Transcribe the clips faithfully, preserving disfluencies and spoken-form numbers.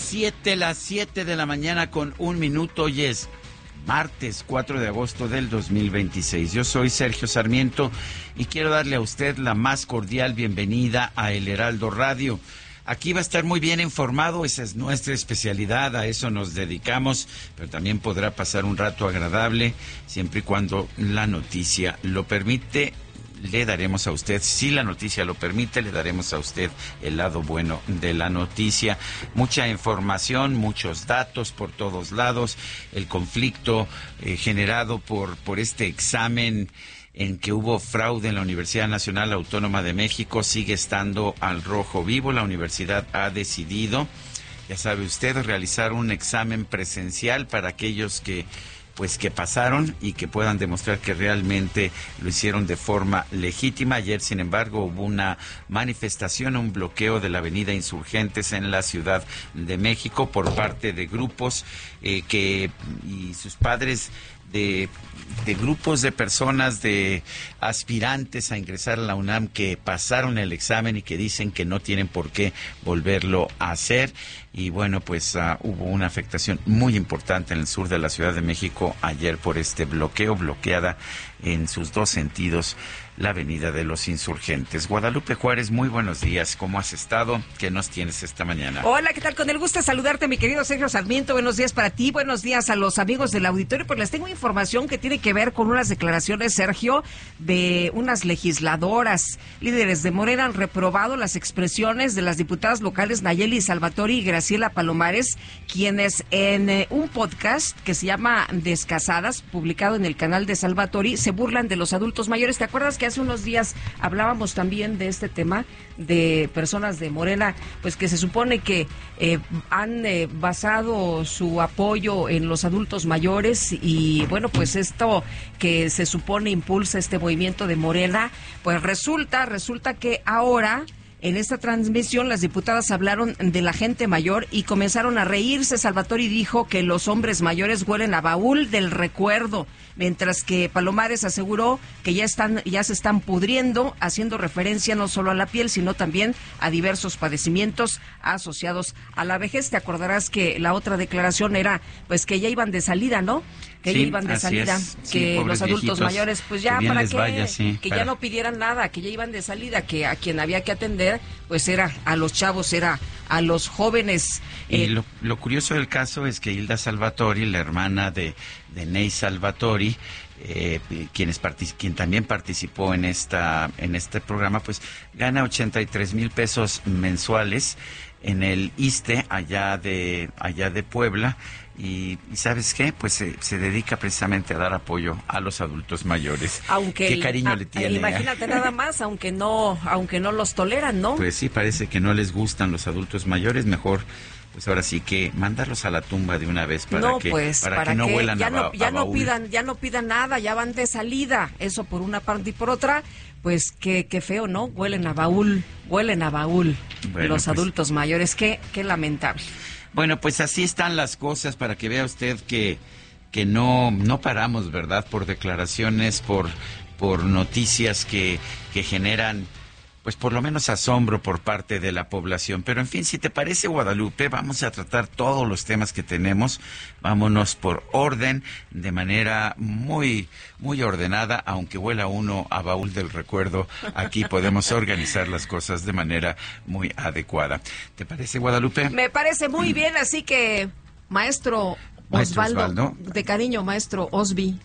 siete, las siete de la mañana con un minuto. Hoy es martes cuatro de agosto del dos mil veintiséis. Yo soy Sergio Sarmiento y quiero darle a usted la más cordial bienvenida a El Heraldo Radio. Aquí va a estar muy bien informado, esa es nuestra especialidad, a eso nos dedicamos, pero también podrá pasar un rato agradable siempre y cuando la noticia lo permite. Le daremos a usted, si la noticia lo permite, le daremos a usted el lado bueno de la noticia. Mucha información, muchos datos por todos lados, el conflicto eh, generado por, por este examen en que hubo fraude en la Universidad Nacional Autónoma de México sigue estando al rojo vivo. La universidad ha decidido, ya sabe usted, realizar un examen presencial para aquellos que pues que pasaron y que puedan demostrar que realmente lo hicieron de forma legítima. Ayer, sin embargo, hubo una manifestación, un bloqueo de la avenida Insurgentes en la Ciudad de México por parte de grupos eh, que y sus padres de, de grupos de personas, de aspirantes a ingresar a la UNAM que pasaron el examen y que dicen que no tienen por qué volverlo a hacer. Y bueno, pues uh, hubo una afectación muy importante en el sur de la Ciudad de México ayer por este bloqueo, bloqueada en sus dos sentidos la avenida de los Insurgentes. Guadalupe Juárez, muy buenos días. ¿Cómo has estado? ¿Qué nos tienes esta mañana? Hola, ¿qué tal? Con el gusto de saludarte, mi querido Sergio Sarmiento. Buenos días para ti, buenos días a los amigos del auditorio. Pues les tengo información que tiene que ver con unas declaraciones, Sergio, de unas legisladoras. Líderes de Morena han reprobado las expresiones de las diputadas locales Nayeli Salvatori y Graciela Palomares, quienes en eh, un podcast que se llama Descasadas, publicado en el canal de Salvatori, se burlan de los adultos mayores. ¿Te acuerdas que hace unos días hablábamos también de este tema de personas de Morena, pues que se supone que eh, han eh, basado su apoyo en los adultos mayores? Y bueno, pues esto que se supone impulsa este movimiento de Morena, pues resulta, resulta que ahora en esta transmisión las diputadas hablaron de la gente mayor y comenzaron a reírse. Salvatori dijo que los hombres mayores huelen a baúl del recuerdo, mientras que Palomares aseguró que ya están, ya se están pudriendo, haciendo referencia no solo a la piel, sino también a diversos padecimientos asociados a la vejez. Te acordarás que la otra declaración era pues que ya iban de salida, ¿no? Que sí, ya iban de salida, sí, que los adultos mayores, pues ya que para qué, vaya, sí, que para... ya no pidieran nada, que ya iban de salida, que a quien había que atender, pues era a los chavos, era a los jóvenes. Y eh, lo, lo curioso del caso es que Hilda Salvatori, la hermana de, de Ney Salvatori, eh, quienes partic- quien también participó en esta en este programa, pues gana ochenta y tres mil pesos mensuales en el ISSSTE allá de allá de Puebla. Y, y ¿sabes qué? Pues se, se dedica precisamente a dar apoyo a los adultos mayores. Aunque ¿Qué el, cariño a, le tiene? Imagínate nada más, aunque no aunque no los toleran, ¿no? Pues sí, parece que no les gustan los adultos mayores. Mejor, pues ahora sí que mandarlos a la tumba de una vez para no, que pues, para, para que no que huelan ya a, no, ba- ya a no baúl. pidan ya no pidan nada, ya van de salida. Eso por una parte y por otra, pues qué qué feo, ¿no? Huelen a baúl, huelen a baúl Bueno, los pues, adultos mayores. Qué qué lamentable. Bueno, pues así están las cosas para que vea usted que, que no, no paramos, ¿verdad? Por declaraciones, por, por noticias que, que generan, pues por lo menos asombro por parte de la población. Pero en fin, si te parece, Guadalupe, vamos a tratar todos los temas que tenemos. Vámonos por orden, de manera muy, muy ordenada, aunque huela uno a baúl del recuerdo. Aquí podemos organizar las cosas de manera muy adecuada. ¿Te parece, Guadalupe? Me parece muy bien, así que maestro Maestro Osvaldo, Osvaldo. de cariño, maestro Osby.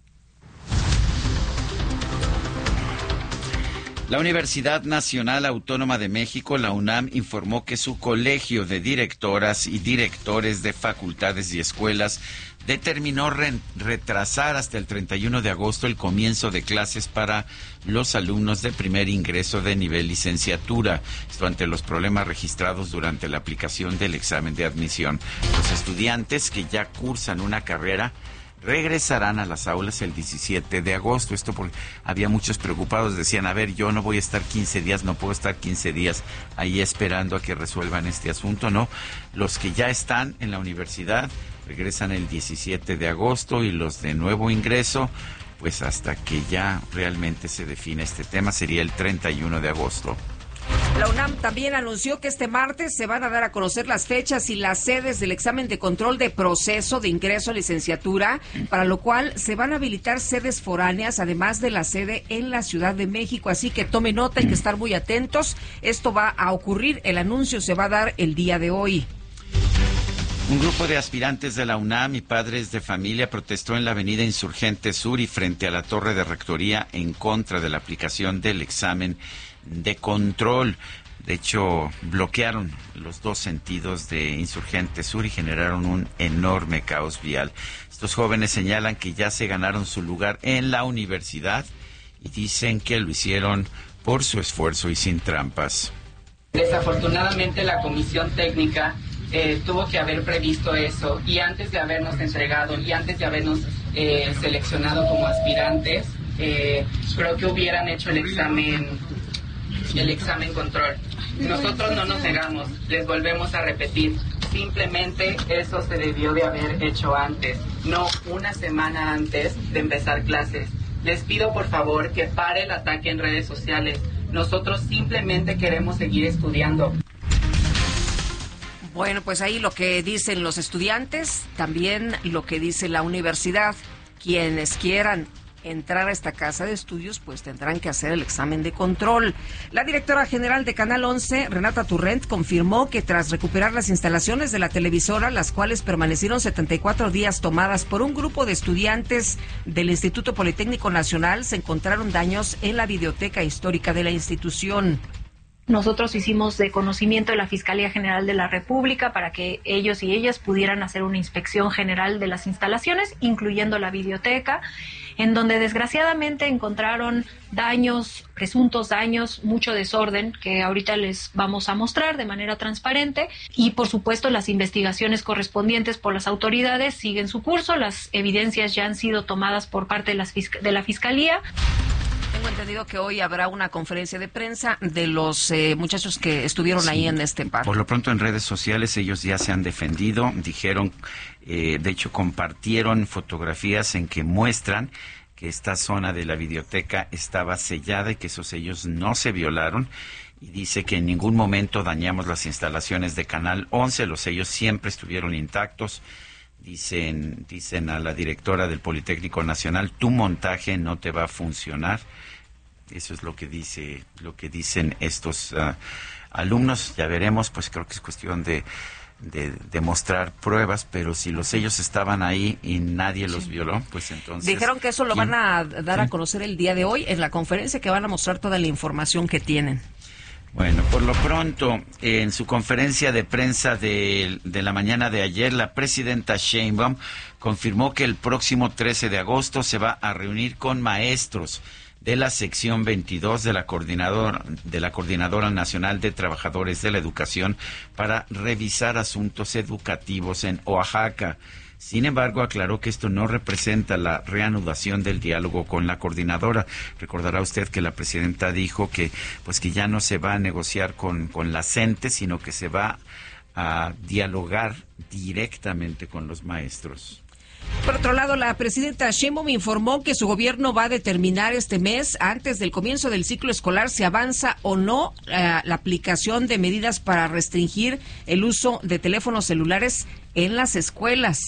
La Universidad Nacional Autónoma de México, la UNAM, informó que su colegio de directoras y directores de facultades y escuelas determinó re- retrasar hasta el treinta y uno de agosto el comienzo de clases para los alumnos de primer ingreso de nivel licenciatura. Esto ante los problemas registrados durante la aplicación del examen de admisión. Los estudiantes que ya cursan una carrera regresarán a las aulas el diecisiete de agosto. Esto porque había muchos preocupados, decían, a ver, yo no voy a estar quince días, no puedo estar quince días ahí esperando a que resuelvan este asunto, ¿no? Los que ya están en la universidad regresan el diecisiete de agosto y los de nuevo ingreso, pues hasta que ya realmente se define este tema, sería el treinta y uno de agosto. La UNAM también anunció que este martes se van a dar a conocer las fechas y las sedes del examen de control de proceso de ingreso a licenciatura, para lo cual se van a habilitar sedes foráneas, además de la sede en la Ciudad de México. Así que tome nota, hay que estar muy atentos. Esto va a ocurrir, el anuncio se va a dar el día de hoy. Un grupo de aspirantes de la UNAM y padres de familia protestó en la avenida Insurgente Sur y frente a la Torre de Rectoría en contra de la aplicación del examen de control. De hecho, bloquearon los dos sentidos de Insurgente Sur y generaron un enorme caos vial. Estos jóvenes señalan que ya se ganaron su lugar en la universidad y dicen que lo hicieron por su esfuerzo y sin trampas. Desafortunadamente, la comisión técnica eh, tuvo que haber previsto eso, y antes de habernos entregado y antes de habernos eh, seleccionado como aspirantes, eh, creo que hubieran hecho el examen, el examen control. Nosotros no nos negamos, les volvemos a repetir, simplemente eso se debió de haber hecho antes, no una semana antes de empezar clases. Les pido por favor que pare el ataque en redes sociales. Nosotros simplemente queremos seguir estudiando. Bueno, pues ahí lo que dicen los estudiantes, también lo que dice la universidad. Quienes quieran entrar a esta casa de estudios, pues tendrán que hacer el examen de control. La directora general de Canal once, Renata Turrent, confirmó que tras recuperar las instalaciones de la televisora, las cuales permanecieron setenta y cuatro días tomadas por un grupo de estudiantes del Instituto Politécnico Nacional, se encontraron daños en la biblioteca histórica de la institución. Nosotros hicimos de conocimiento de la Fiscalía General de la República para que ellos y ellas pudieran hacer una inspección general de las instalaciones, incluyendo la biblioteca, en donde desgraciadamente encontraron daños, presuntos daños, mucho desorden, que ahorita les vamos a mostrar de manera transparente, y por supuesto las investigaciones correspondientes por las autoridades siguen su curso. Las evidencias ya han sido tomadas por parte de, las, de la Fiscalía. Tengo entendido que hoy habrá una conferencia de prensa de los eh, muchachos que estuvieron sí, ahí en este paro. Por lo pronto en redes sociales ellos ya se han defendido, dijeron, eh, de hecho compartieron fotografías en que muestran que esta zona de la biblioteca estaba sellada y que esos sellos no se violaron. Y dice que en ningún momento dañamos las instalaciones de Canal once, los sellos siempre estuvieron intactos. Dicen, dicen a la directora del Politécnico Nacional, tu montaje no te va a funcionar. Eso es lo que dice, lo que dicen estos uh, alumnos. Ya veremos, pues creo que es cuestión de, de, de mostrar pruebas, pero si los sellos estaban ahí y nadie los sí. violó, pues entonces... Dijeron que eso lo ¿quién? van a dar ¿Sí? a conocer el día de hoy en la conferencia, que van a mostrar toda la información que tienen. Bueno, por lo pronto, en su conferencia de prensa de, de la mañana de ayer, la presidenta Sheinbaum confirmó que el próximo trece de agosto se va a reunir con maestros de la sección veintidós de la coordinadora, de la Coordinadora Nacional de Trabajadores de la Educación para revisar asuntos educativos en Oaxaca. Sin embargo, aclaró que esto no representa la reanudación del diálogo con la coordinadora. Recordará usted que la presidenta dijo que pues que ya no se va a negociar con, con la CENTE, sino que se va a dialogar directamente con los maestros. Por otro lado, la presidenta Sheinbaum informó que su gobierno va a determinar este mes, antes del comienzo del ciclo escolar, si avanza o no uh, la aplicación de medidas para restringir el uso de teléfonos celulares en las escuelas.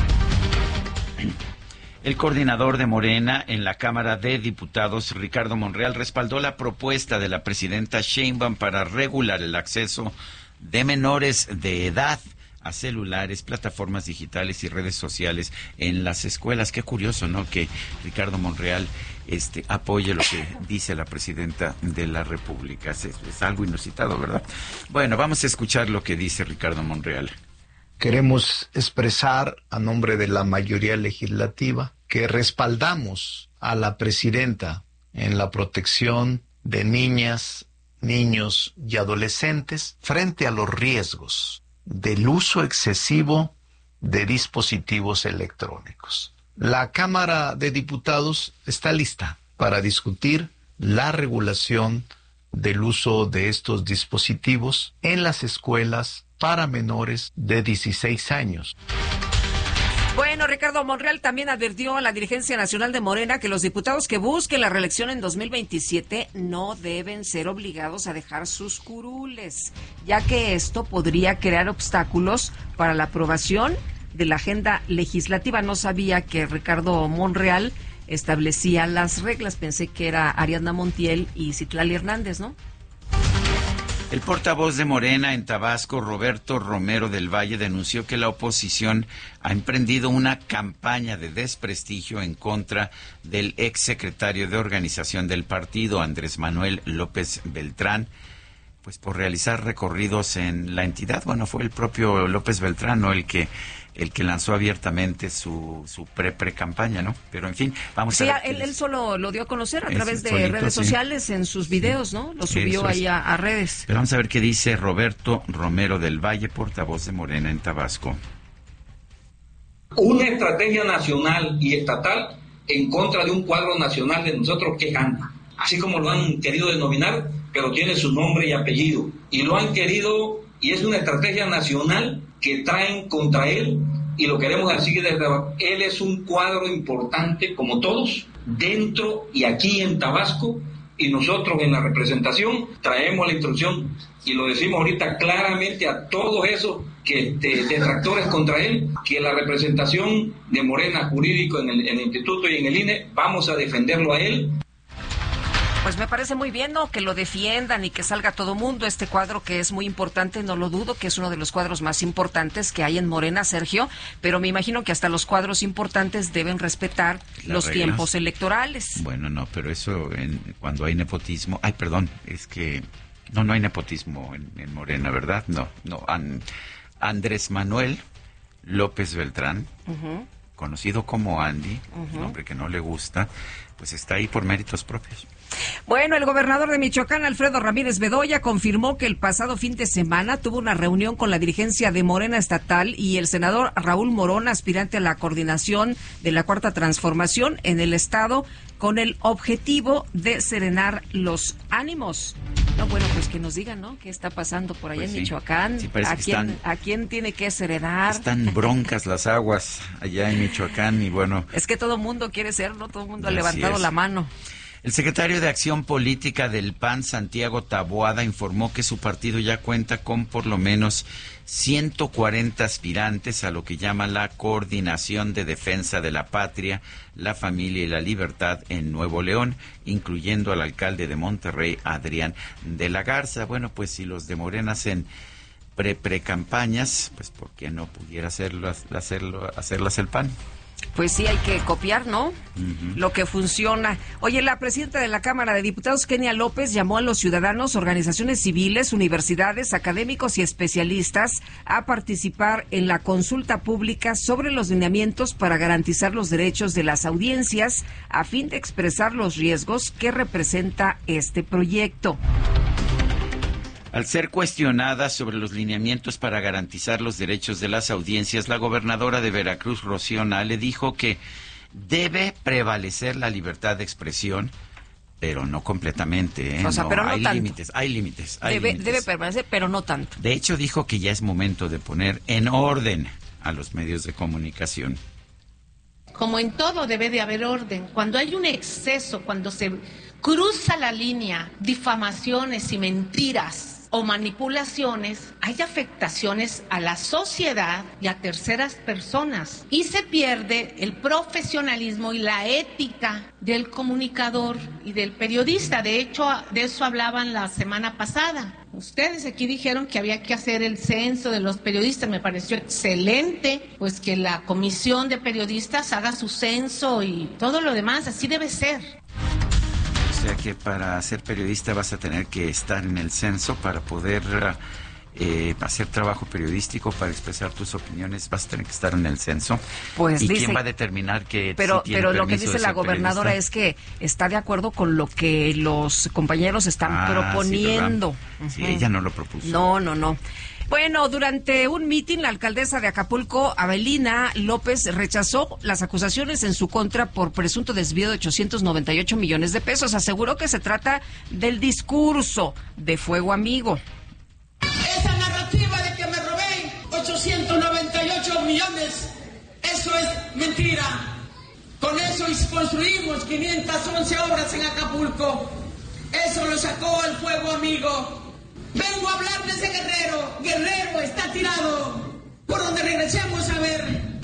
El coordinador de Morena en la Cámara de Diputados, Ricardo Monreal, respaldó la propuesta de la presidenta Sheinbaum para regular el acceso de menores de edad a celulares, plataformas digitales y redes sociales en las escuelas. Qué curioso, ¿no?, que Ricardo Monreal este, apoye lo que dice la presidenta de la República. Es, es algo inusitado, ¿verdad? Bueno, vamos a escuchar lo que dice Ricardo Monreal. Queremos expresar a nombre de la mayoría legislativa que respaldamos a la presidenta en la protección de niñas, niños y adolescentes frente a los riesgos del uso excesivo de dispositivos electrónicos. La Cámara de Diputados está lista para discutir la regulación del uso de estos dispositivos en las escuelas para menores de dieciséis años. Bueno, Ricardo Monreal también advirtió a la dirigencia nacional de Morena que los diputados que busquen la reelección en dos mil veintisiete no deben ser obligados a dejar sus curules, ya que esto podría crear obstáculos para la aprobación de la agenda legislativa. No sabía que Ricardo Monreal establecía las reglas, pensé que era Ariadna Montiel y Citlali Hernández, ¿no? El portavoz de Morena en Tabasco, Roberto Romero del Valle, denunció que la oposición ha emprendido una campaña de desprestigio en contra del exsecretario de organización del partido, Andrés Manuel López Beltrán, pues por realizar recorridos en la entidad. Bueno, fue el propio López Beltrán, ¿no?, el que el que lanzó abiertamente su, su pre-pre-campaña, ¿no? Pero, en fin, vamos sí, a ver. Sí, él, él solo lo dio a conocer a es través de solito, redes sí. sociales, en sus videos, ¿no? Lo subió ahí a, a redes. Pero vamos a ver qué dice Roberto Romero del Valle, portavoz de Morena en Tabasco. Una estrategia nacional y estatal en contra de un cuadro nacional de nosotros que es A N A. Así como lo han querido denominar, pero tiene su nombre y apellido. Y lo han querido, y es una estrategia nacional que traen contra él, y lo queremos así desde abajo. Él es un cuadro importante, como todos, dentro y aquí en Tabasco, y nosotros en la representación traemos la instrucción, y lo decimos ahorita claramente a todos esos que este, detractores contra él, que la representación de Morena jurídico en el, en el Instituto y en el I N E, vamos a defenderlo a él. Pues me parece muy bien, ¿no?, que lo defiendan y que salga todo mundo. Este cuadro que es muy importante, no lo dudo, que es uno de los cuadros más importantes que hay en Morena, Sergio, pero me imagino que hasta los cuadros importantes deben respetar Las los reglas. tiempos electorales. Bueno, no, pero eso en, cuando hay nepotismo... Ay, perdón, es que... No, no hay nepotismo en, en Morena, ¿verdad? No, no. An, Andrés Manuel López Beltrán, uh-huh. conocido como Andy, uh-huh. un hombre que no le gusta, pues está ahí por méritos propios. Bueno, el gobernador de Michoacán, Alfredo Ramírez Bedoya, confirmó que el pasado fin de semana tuvo una reunión con la dirigencia de Morena estatal y el senador Raúl Morón, aspirante a la coordinación de la Cuarta Transformación en el estado, con el objetivo de serenar los ánimos. No, bueno, pues que nos digan, ¿no?, qué está pasando por allá pues en sí. Michoacán. Sí, ¿A, que quién, están, ¿A quién tiene que serenar? Están broncas las aguas allá en Michoacán y bueno... Es que todo mundo quiere ser, ¿no? Todo el mundo ha levantado es. la mano. El secretario de Acción Política del P A N, Santiago Taboada, informó que su partido ya cuenta con por lo menos ciento cuarenta aspirantes a lo que llama la Coordinación de Defensa de la Patria, la Familia y la Libertad en Nuevo León, incluyendo al alcalde de Monterrey, Adrián de la Garza. Bueno, pues si los de Morena hacen pre-pre-campañas, pues ¿por qué no pudiera hacerlo, hacerlo, hacerlas el P A N? Pues sí, hay que copiar, ¿no? Uh-huh. Lo que funciona. Oye, la presidenta de la Cámara de Diputados, Kenia López, llamó a los ciudadanos, organizaciones civiles, universidades, académicos y especialistas a participar en la consulta pública sobre los lineamientos para garantizar los derechos de las audiencias a fin de expresar los riesgos que representa este proyecto. Al ser cuestionada sobre los lineamientos para garantizar los derechos de las audiencias, la gobernadora de Veracruz, Rocío Nale, dijo que debe prevalecer la libertad de expresión, pero no completamente. ¿eh? O sea, no, pero no hay tanto. límites, hay límites, hay debe, límites. Debe permanecer, pero no tanto. De hecho, dijo que ya es momento de poner en orden a los medios de comunicación. Como en todo debe de haber orden. Cuando hay un exceso, cuando se cruza la línea, difamaciones y mentiras o manipulaciones, hay afectaciones a la sociedad y a terceras personas y se pierde el profesionalismo y la ética del comunicador y del periodista. De hecho, de eso hablaban la semana pasada. Ustedes aquí dijeron que había que hacer el censo de los periodistas. Me pareció excelente, pues que la comisión de periodistas haga su censo y todo lo demás. Así debe ser. O sea que para ser periodista vas a tener que estar en el censo para poder eh, hacer trabajo periodístico, para expresar tus opiniones, vas a tener que estar en el censo. Pues ¿Y dice, quién va a determinar que pero, sí tiene pero lo que permiso dice de la ser gobernadora periodista? es que está de acuerdo con lo que los compañeros están ah, proponiendo. Sí, sí, uh-huh. ella no lo propuso. No, no, no. Bueno, durante un mitin, la alcaldesa de Acapulco, Abelina López, rechazó las acusaciones en su contra por presunto desvío de ochocientos noventa y ocho millones de pesos. Aseguró que se trata del discurso de Fuego Amigo. Esa narrativa de que me robé ochocientos noventa y ocho millones es Eso es mentira. Con eso construimos quinientas once obras en Acapulco. Eso lo sacó el fuego amigo. Vengo a hablarles de Guerrero. Guerrero está tirado. Por donde regresemos a ver.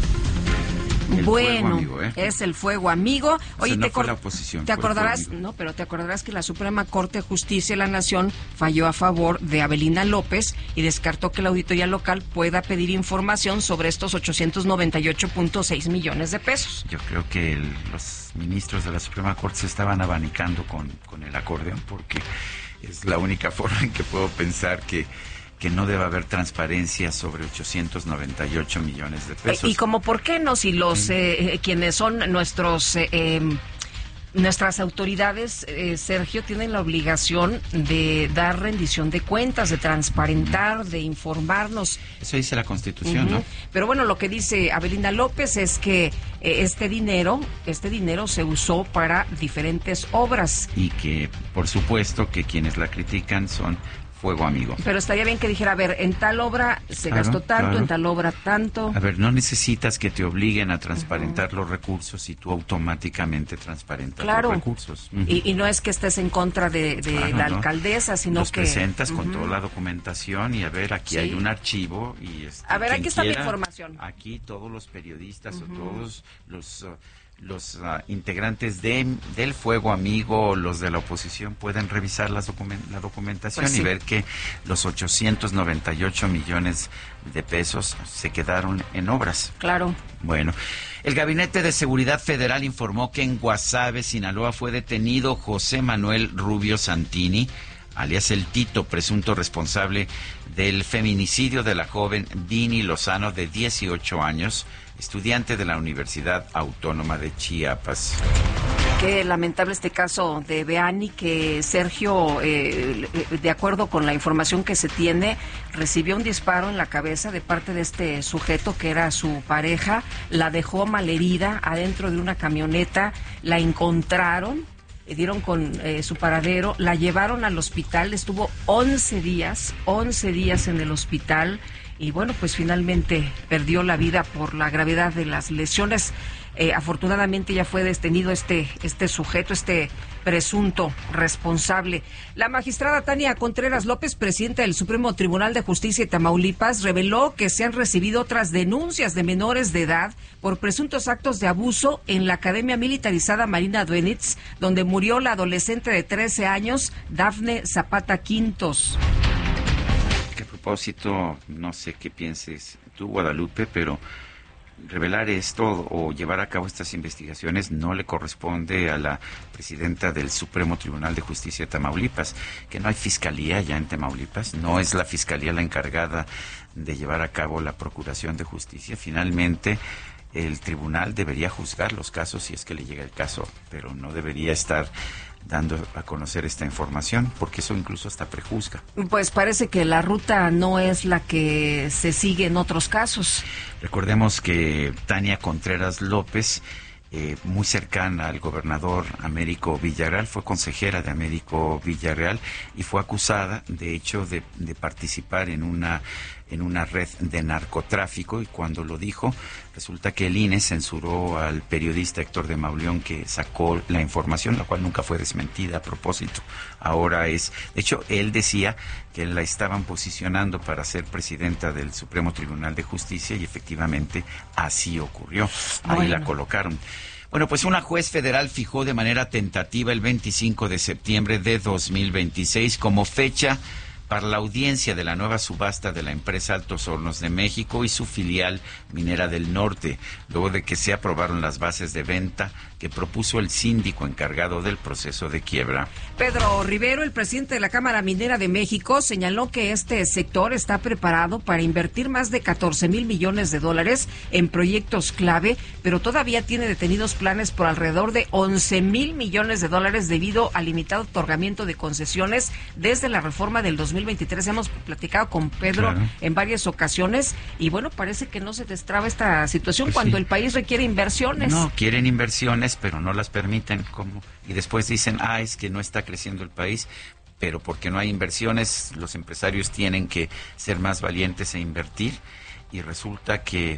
El bueno, amigo, ¿eh? Es el fuego amigo. Oye, o sea, no te, fue la oposición, te acordarás, no, pero te acordarás que la Suprema Corte de Justicia de la Nación falló a favor de Avelina López y descartó que la auditoría local pueda pedir información sobre estos ochocientos noventa y ocho punto seis millones de pesos. Yo creo que el, los ministros de la Suprema Corte se estaban abanicando con, con el acordeón, porque es la única forma en que puedo pensar que que no debe haber transparencia sobre ochocientos noventa y ocho millones de pesos. Y como por qué no, si los eh, quienes son nuestros eh, eh, nuestras autoridades, eh, Sergio, tienen la obligación de dar rendición de cuentas, de transparentar, de informarnos. Eso dice la Constitución, uh-huh. ¿no? Pero bueno, lo que dice Avelina López es que eh, este dinero, este dinero se usó para diferentes obras. Y que, por supuesto, que quienes la critican son fuego amigo. Pero estaría bien que dijera, a ver, en tal obra se claro, gastó tanto, claro. en tal obra tanto. A ver, no necesitas que te obliguen a transparentar uh-huh. los recursos y tú automáticamente transparentas claro. los recursos. Uh-huh. Y, y no es que estés en contra de, de claro, la ¿no? alcaldesa, sino los que... presentas uh-huh. con toda la documentación y a ver, aquí sí. hay un archivo y... Este, a ver, aquí está quiera, la información. Aquí todos los periodistas uh-huh. o todos los... Uh, los uh, integrantes de, del Fuego Amigo o los de la oposición pueden revisar las document, la documentación pues sí. y ver que los ochocientos noventa y ocho millones de pesos se quedaron en obras. Claro. Bueno, el Gabinete de Seguridad Federal informó que en Guasave, Sinaloa, fue detenido José Manuel Rubio Santini, alias El Tito, presunto responsable del feminicidio de la joven Vini Lozano, de dieciocho años, estudiante de la Universidad Autónoma de Chiapas. Qué lamentable este caso de Beani, que Sergio, eh, de acuerdo con la información que se tiene, recibió un disparo en la cabeza de parte de este sujeto que era su pareja, la dejó malherida adentro de una camioneta, la encontraron, dieron con eh, su paradero, la llevaron al hospital, estuvo once días, once días en el hospital. Y bueno, pues finalmente perdió la vida por la gravedad de las lesiones. Eh, afortunadamente ya fue detenido este, este sujeto, este presunto responsable. La magistrada Tania Contreras López, presidenta del Supremo Tribunal de Justicia de Tamaulipas, reveló que se han recibido otras denuncias de menores de edad por presuntos actos de abuso en la Academia Militarizada Marina Duenitz, donde murió la adolescente de trece años, Dafne Zapata Quintos. A propósito, no sé qué pienses tú, Guadalupe, pero revelar esto o llevar a cabo estas investigaciones no le corresponde a la presidenta del Supremo Tribunal de Justicia de Tamaulipas, que no hay fiscalía ya en Tamaulipas, no es la fiscalía la encargada de llevar a cabo la procuración de justicia. Finalmente, el tribunal debería juzgar los casos si es que le llega el caso, pero no debería estar dando a conocer esta información, porque eso incluso hasta prejuzga. Pues parece que la ruta no es la que se sigue en otros casos. Recordemos que Tania Contreras López, eh, muy cercana al gobernador Américo Villarreal, fue consejera de Américo Villarreal y fue acusada, de hecho, de, de participar en una en una red de narcotráfico, y cuando lo dijo, resulta que el I N E censuró al periodista Héctor de Mauleón, que sacó la información, la cual nunca fue desmentida a propósito. Ahora es, de hecho, él decía que la estaban posicionando para ser presidenta del Supremo Tribunal de Justicia y efectivamente así ocurrió. Ahí bueno. la colocaron. Bueno, pues una juez federal fijó de manera tentativa el veinticinco de septiembre de dos mil veintiséis como fecha para la audiencia de la nueva subasta de la empresa Altos Hornos de México y su filial Minera del Norte, luego de que se aprobaron las bases de venta que propuso el síndico encargado del proceso de quiebra. Pedro Rivero, el presidente de la Cámara Minera de México, señaló que este sector está preparado para invertir más de catorce mil millones de dólares en proyectos clave, pero todavía tiene detenidos planes por alrededor de once mil millones de dólares debido al limitado otorgamiento de concesiones desde la reforma del dos mil veintitrés. Hemos platicado con Pedro claro. en varias ocasiones y bueno, parece que no se destraba esta situación pues cuando sí. el país requiere inversiones. No, quieren inversiones, pero no las permiten. ¿Cómo? Y después dicen, ah, es que no está creciendo el país, pero porque no hay inversiones, los empresarios tienen que ser más valientes e invertir, y resulta que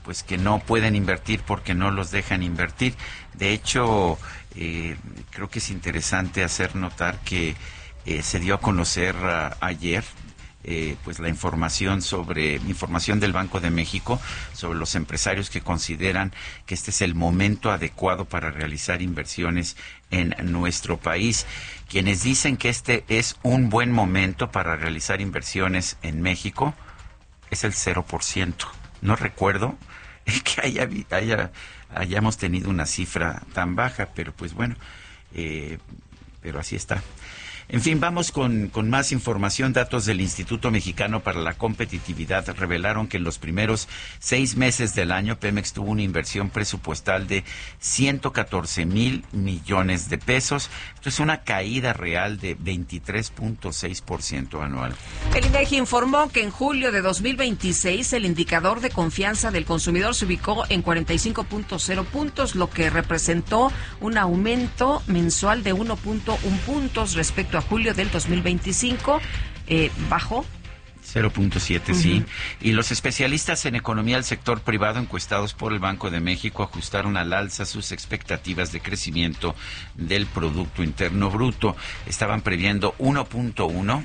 pues que no pueden invertir porque no los dejan invertir. De hecho, eh, creo que es interesante hacer notar que eh, se dio a conocer uh, ayer Eh, pues la información sobre información del Banco de México sobre los empresarios que consideran que este es el momento adecuado para realizar inversiones en nuestro país. Quienes dicen que este es un buen momento para realizar inversiones en México es el cero por ciento. No recuerdo que haya, haya hayamos tenido una cifra tan baja, pero pues bueno, eh, pero así está. En fin, vamos con, con más información. Datos del Instituto Mexicano para la Competitividad revelaron que en los primeros seis meses del año Pemex tuvo una inversión presupuestal de ciento catorce mil millones de pesos. Esto es una caída real de veintitrés punto seis por ciento anual. El INEGI informó que en julio de dos mil veintiséis el indicador de confianza del consumidor se ubicó en cuarenta y cinco punto cero puntos, lo que representó un aumento mensual de uno punto uno puntos respecto a julio del dos mil veinticinco, eh, bajó cero punto siete, uh-huh. Sí. Y los especialistas en economía del sector privado encuestados por el Banco de México ajustaron al alza sus expectativas de crecimiento del Producto Interno Bruto. Estaban previendo uno punto uno,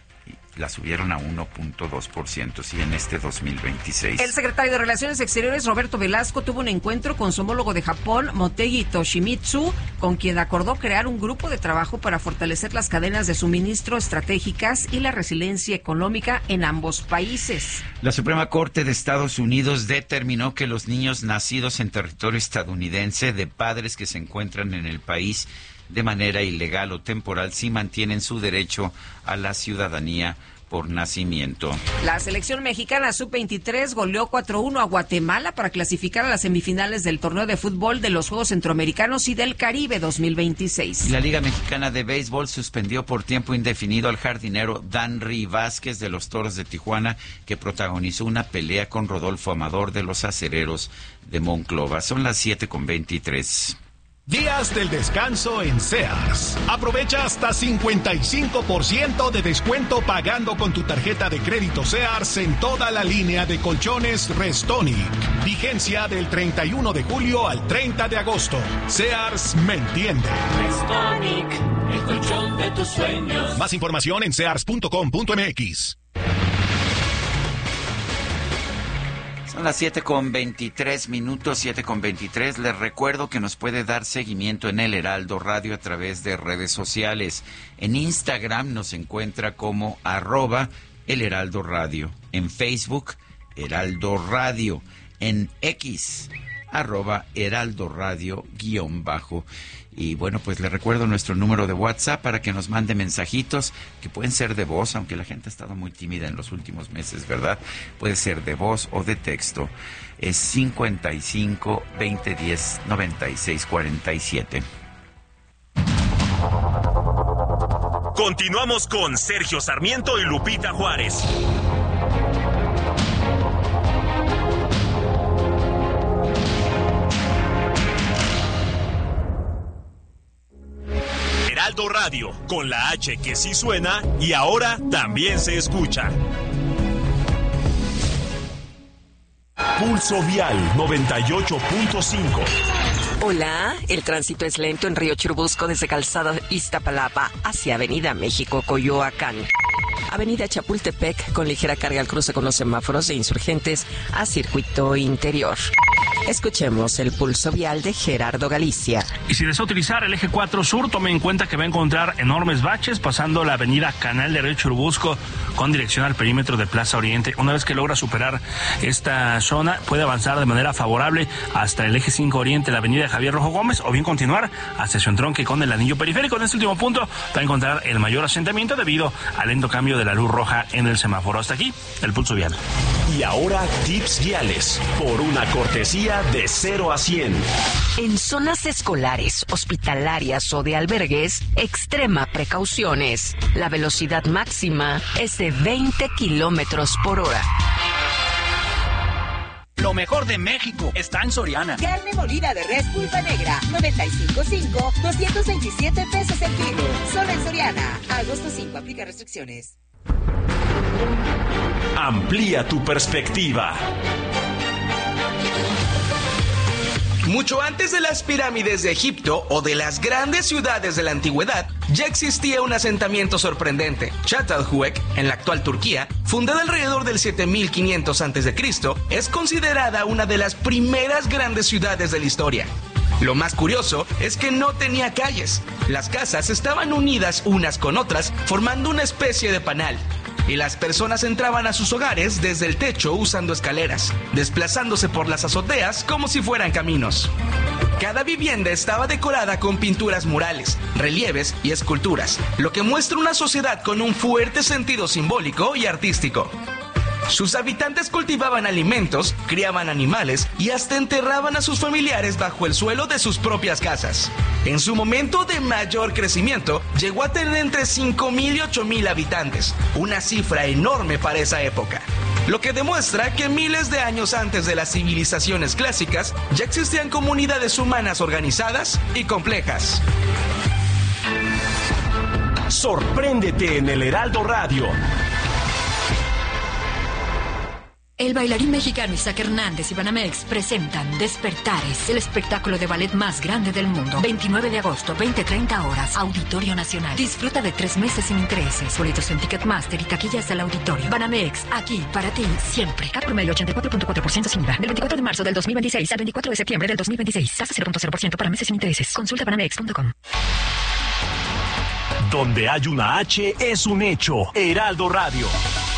la subieron a uno punto dos por ciento, sí, en este dos mil veintiséis. El secretario de Relaciones Exteriores, Roberto Velasco, tuvo un encuentro con su homólogo de Japón, Motegi Toshimitsu, con quien acordó crear un grupo de trabajo para fortalecer las cadenas de suministro estratégicas y la resiliencia económica en ambos países. La Suprema Corte de Estados Unidos determinó que los niños nacidos en territorio estadounidense de padres que se encuentran en el país de manera ilegal o temporal sí mantienen su derecho a la ciudadanía por nacimiento. La selección mexicana sub veintitrés goleó cuatro uno a Guatemala para clasificar a las semifinales del torneo de fútbol de los Juegos Centroamericanos y del Caribe dos mil veintiséis. La Liga Mexicana de Béisbol suspendió por tiempo indefinido al jardinero Danry Vázquez de los Toros de Tijuana, que protagonizó una pelea con Rodolfo Amador de los Acereros de Monclova. Son las siete con veintitrés. Días del descanso en Sears. Aprovecha hasta cincuenta y cinco por ciento de descuento pagando con tu tarjeta de crédito Sears en toda la línea de colchones Restonic. Vigencia del treinta y uno de julio al treinta de agosto. Sears me entiende. Restonic, el colchón de tus sueños. Más información en sears punto com punto m x. Son las siete con veintitrés minutos, siete con veintitrés. Les recuerdo que nos puede dar seguimiento en El Heraldo Radio a través de redes sociales. En Instagram nos encuentra como arroba El Heraldo Radio. En Facebook, Heraldo Radio. En X, arroba Heraldo Radio guión bajo. Y bueno, pues le recuerdo nuestro número de WhatsApp para que nos mande mensajitos que pueden ser de voz, aunque la gente ha estado muy tímida en los últimos meses, ¿verdad? Puede ser de voz o de texto. Es cincuenta y cinco, veinte diez, noventa y seis cuarenta y siete. Continuamos con Sergio Sarmiento y Lupita Juárez. Heraldo Radio, con la H que sí suena y ahora también se escucha. Pulso Vial noventa y ocho punto cinco. Hola, el tránsito es lento en Río Churubusco desde Calzada Iztapalapa hacia Avenida México, Coyoacán. Avenida Chapultepec con ligera carga al cruce con los semáforos de Insurgentes a Circuito Interior. Escuchemos el pulso vial de Gerardo Galicia. Y si desea utilizar el eje cuatro sur, tome en cuenta que va a encontrar enormes baches pasando la avenida Canal de Río Churubusco con dirección al perímetro de Plaza Oriente. Una vez que logra superar esta zona, puede avanzar de manera favorable hasta el eje cinco Oriente, la avenida Javier Rojo Gómez, o bien continuar hacia su entronque con el anillo periférico. En este último punto va a encontrar el mayor asentamiento debido al lento cambio de la luz roja en el semáforo. Hasta aquí, el pulso vial. Y ahora, tips viales por una cortesía de cero a cien. En zonas escolares, hospitalarias o de albergues, extrema precauciones. La velocidad máxima es de veinte kilómetros por hora. Lo mejor de México está en Soriana. Carne molida de res pulpa negra, noventa y cinco punto cinco, doscientos veintisiete pesos el kilo. Solo en Soriana. Agosto cinco, aplica restricciones. Amplía tu perspectiva. Mucho antes de las pirámides de Egipto o de las grandes ciudades de la antigüedad, ya existía un asentamiento sorprendente. Çatalhöyük, en la actual Turquía, fundada alrededor del siete mil quinientos antes de Cristo, es considerada una de las primeras grandes ciudades de la historia. Lo más curioso es que no tenía calles. Las casas estaban unidas unas con otras, formando una especie de panal. Y las personas entraban a sus hogares desde el techo usando escaleras, desplazándose por las azoteas como si fueran caminos. Cada vivienda estaba decorada con pinturas murales, relieves y esculturas, lo que muestra una sociedad con un fuerte sentido simbólico y artístico. Sus habitantes cultivaban alimentos, criaban animales y hasta enterraban a sus familiares bajo el suelo de sus propias casas. En su momento de mayor crecimiento, llegó a tener entre cinco mil y ocho mil habitantes, una cifra enorme para esa época. Lo que demuestra que miles de años antes de las civilizaciones clásicas, ya existían comunidades humanas organizadas y complejas. Sorpréndete en el Heraldo Radio. El bailarín mexicano Isaac Hernández y Banamex presentan Despertares, el espectáculo de ballet más grande del mundo. veintinueve de agosto, veinte treinta horas, Auditorio Nacional. Disfruta de tres meses sin intereses. Boletos en Ticketmaster y taquillas del auditorio. Banamex, aquí para ti siempre. Cat promedio ochenta y cuatro punto cuatro por ciento sin I V A. Del veinticuatro de marzo del dos mil veintiséis al veinticuatro de septiembre del dos mil veintiséis. Tasa cero punto cero por ciento para meses sin intereses. Consulta banamex punto com. Donde hay una H es un hecho. Heraldo Radio.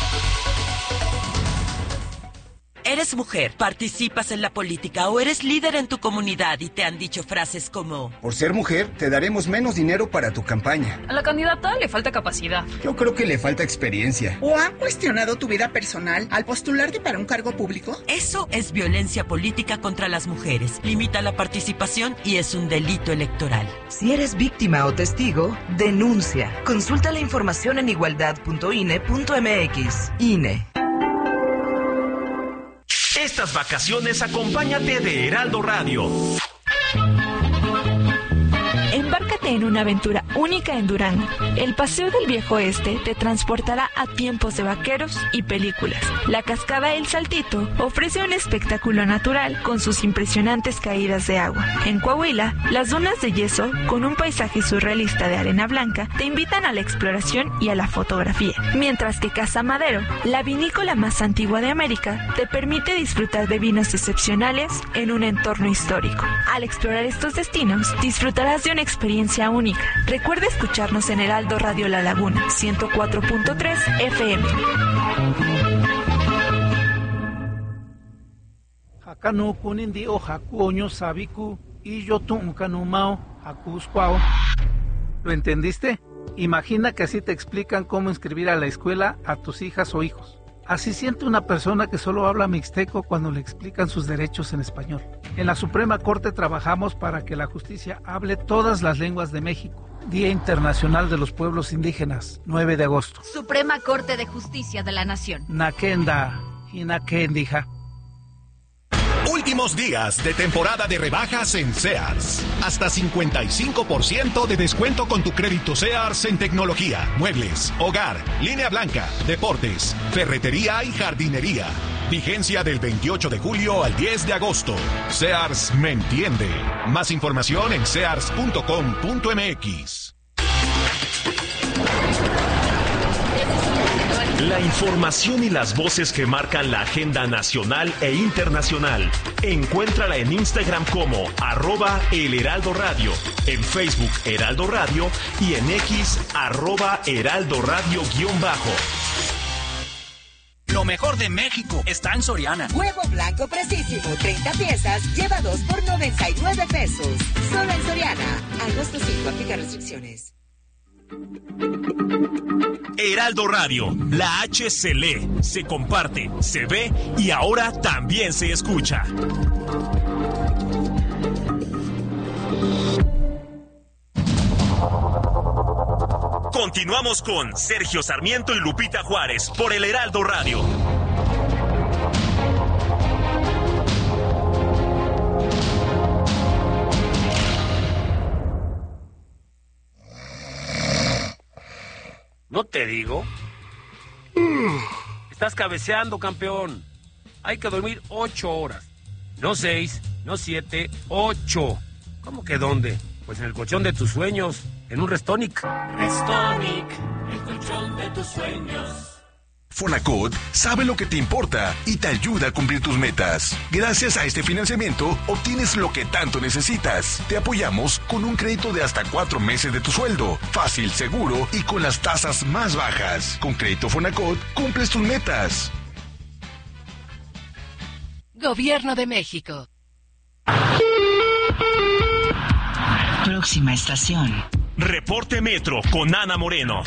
Eres mujer, participas en la política o eres líder en tu comunidad y te han dicho frases como: por ser mujer, te daremos menos dinero para tu campaña. A la candidata le falta capacidad. Yo creo que le falta experiencia. ¿O han cuestionado tu vida personal al postularte para un cargo público? Eso es violencia política contra las mujeres. Limita la participación y es un delito electoral. Si eres víctima o testigo, denuncia. Consulta la información en igualdad punto i n e punto m x. I N E. Estas vacaciones acompáñate de Heraldo Radio. Embárcate en una aventura única en Durango. El Paseo del Viejo Oeste te transportará a tiempos de vaqueros y películas. La cascada El Saltito ofrece un espectáculo natural con sus impresionantes caídas de agua. En Coahuila, las dunas de yeso, con un paisaje surrealista de arena blanca, te invitan a la exploración y a la fotografía. Mientras que Casa Madero, la vinícola más antigua de América, te permite disfrutar de vinos excepcionales en un entorno histórico. Al explorar estos destinos, disfrutarás de una experiencia única. Recuerda escucharnos en Heraldo Radio La Laguna, ciento cuatro punto tres F M. Hakano kunindi o hakuoño sabiku y yo tuncanumao hakusquao. ¿Lo entendiste? Imagina que así te explican cómo inscribir a la escuela a tus hijas o hijos. Así siente una persona que solo habla mixteco cuando le explican sus derechos en español. En la Suprema Corte trabajamos para que la justicia hable todas las lenguas de México. Día Internacional de los Pueblos Indígenas, nueve de agosto. Suprema Corte de Justicia de la Nación. Nakenda y Nakendija. Últimos días de temporada de rebajas en Sears. Hasta cincuenta y cinco por ciento de descuento con tu crédito Sears en tecnología, muebles, hogar, línea blanca, deportes, ferretería y jardinería. Vigencia del veintiocho de julio al diez de agosto. Sears me entiende. Más información en sears punto com punto m x. La información y las voces que marcan la agenda nacional e internacional. Encuéntrala en Instagram como arroba El Heraldo Radio, en Facebook Heraldo Radio y en X arroba Heraldo Radio guión bajo. Lo mejor de México está en Soriana. Huevo blanco precisísimo, treinta piezas, lleva dos por noventa y nueve pesos. Solo en Soriana. Agosto cinco, aplica restricciones. Heraldo Radio, la H se lee, se comparte, se ve y ahora también se escucha. Continuamos con Sergio Sarmiento y Lupita Juárez por el Heraldo Radio. ¿No te digo? Estás cabeceando, campeón. Hay que dormir ocho horas. No seis, no siete, ocho. ¿Cómo que dónde? Pues en el colchón de tus sueños, en un Restonic. Restonic, el colchón de tus sueños. Fonacot sabe lo que te importa y te ayuda a cumplir tus metas. Gracias a este financiamiento, obtienes lo que tanto necesitas. Te apoyamos con un crédito de hasta cuatro meses de tu sueldo. Fácil, seguro y con las tasas más bajas. Con Crédito Fonacot, cumples tus metas. Gobierno de México. Próxima estación. Reporte Metro con Ana Moreno.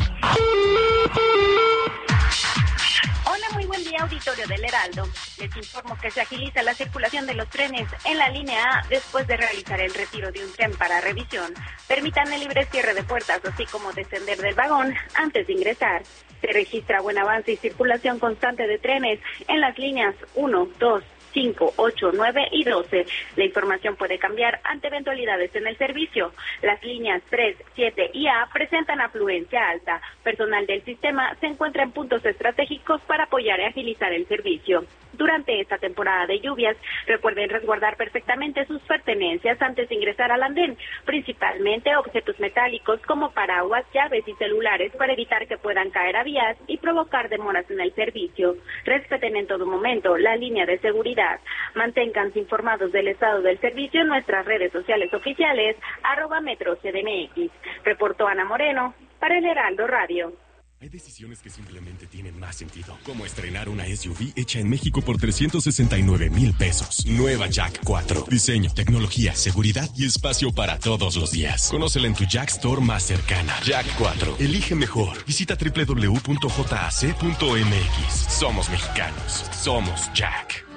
Hola, muy buen día, auditorio del Heraldo. Les informo que se agiliza la circulación de los trenes en la línea A después de realizar el retiro de un tren para revisión. Permitan el libre cierre de puertas, así como descender del vagón antes de ingresar. Se registra buen avance y circulación constante de trenes en las líneas uno, dos, cinco, ocho, nueve y doce. La información puede cambiar ante eventualidades en el servicio. Las líneas tres, siete y A presentan afluencia alta. Personal del sistema se encuentra en puntos estratégicos para apoyar y agilizar el servicio. Durante esta temporada de lluvias, recuerden resguardar perfectamente sus pertenencias antes de ingresar al andén, principalmente objetos metálicos como paraguas, llaves y celulares para evitar que puedan caer a vías y provocar demoras en el servicio. Respeten en todo momento la línea de seguridad. Manténganse informados del estado del servicio en nuestras redes sociales oficiales, arroba Metro C D M X. Reportó Ana Moreno para el Heraldo Radio. Hay decisiones que simplemente tienen más sentido, como estrenar una S U V hecha en México por trescientos sesenta y nueve mil pesos. Nueva Jack cuatro. Diseño, tecnología, seguridad y espacio para todos los días. Conócela en tu Jack Store más cercana. Jack cuatro. Elige mejor. Visita doble u doble u doble u punto j a c punto m x. Somos mexicanos. Somos Jack.